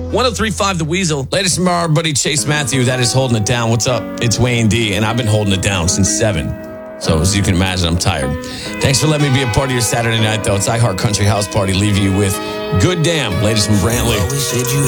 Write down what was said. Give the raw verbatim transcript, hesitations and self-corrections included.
one oh three point five The Weasel. Latest from our buddy Chase Matthew. That is holding it down. What's up? It's Wayne D, and I've been holding it down since seven. So as you can imagine, I'm tired. Thanks for letting me be a part of your Saturday night, though. It's iHeart Country House Party. Leave you with Good Damn. Latest from Brantley.